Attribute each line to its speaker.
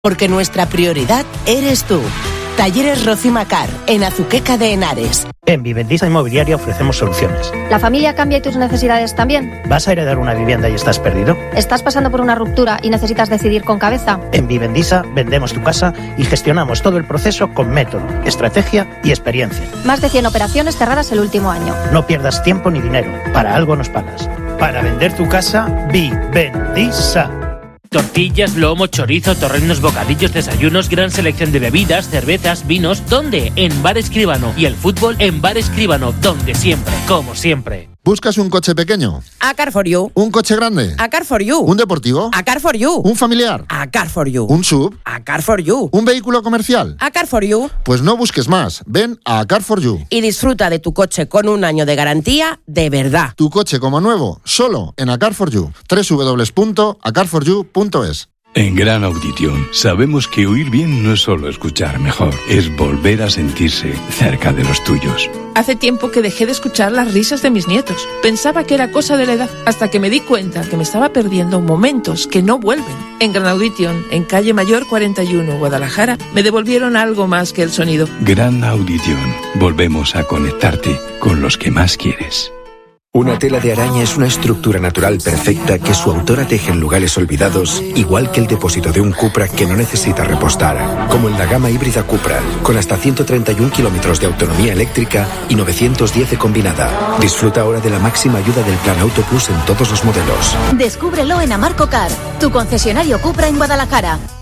Speaker 1: Porque nuestra prioridad eres tú. Talleres Rocimacar, en Azuqueca de Henares.
Speaker 2: En Vivendisa Inmobiliaria ofrecemos soluciones.
Speaker 3: ¿La familia cambia y tus necesidades también?
Speaker 2: ¿Vas a heredar una vivienda y estás perdido?
Speaker 3: ¿Estás pasando por una ruptura y necesitas decidir con cabeza?
Speaker 2: En Vivendisa vendemos tu casa y gestionamos todo el proceso con método, estrategia y experiencia.
Speaker 3: Más de 100 operaciones cerradas el último año.
Speaker 2: No pierdas tiempo ni dinero. Para algo nos pagas. Para vender tu casa, Vivendisa.
Speaker 4: Tortillas, lomo, chorizo, torrenos, bocadillos, desayunos, gran selección de bebidas, cervezas, vinos. ¿Dónde? En Bar Escribano. Y el fútbol en Bar Escribano, donde siempre, como siempre.
Speaker 5: ¿Buscas un coche pequeño?
Speaker 6: A Car for You.
Speaker 5: ¿Un coche grande?
Speaker 6: A Car for You.
Speaker 5: ¿Un deportivo?
Speaker 6: A Car for You.
Speaker 5: ¿Un familiar?
Speaker 6: A Car for You.
Speaker 5: ¿Un SUV?
Speaker 6: A Car for You.
Speaker 5: ¿Un vehículo comercial?
Speaker 6: A Car for You.
Speaker 5: Pues no busques más. Ven a Car for You.
Speaker 6: Y disfruta de tu coche con un año de garantía de verdad.
Speaker 5: Tu coche como nuevo, solo en A Car for You. www.acarforyou.es.
Speaker 7: En Gran Audición sabemos que oír bien no es solo escuchar mejor, es volver a sentirse cerca de los tuyos.
Speaker 8: Hace tiempo que dejé de escuchar las risas de mis nietos. Pensaba que era cosa de la edad, hasta que me di cuenta que me estaba perdiendo momentos que no vuelven. En Gran Audición, en Calle Mayor 41, Guadalajara, me devolvieron algo más que el sonido.
Speaker 7: Gran Audición, volvemos a conectarte con los que más quieres.
Speaker 9: Una tela de araña es una estructura natural perfecta que su autora teje en lugares olvidados, igual que el depósito de un Cupra que no necesita repostar. Como en la gama híbrida Cupra, con hasta 131 kilómetros de autonomía eléctrica y 910 de combinada. Disfruta ahora de la máxima ayuda del Plan Auto Plus en todos los modelos.
Speaker 10: Descúbrelo en Amarco Car, tu concesionario Cupra en Guadalajara.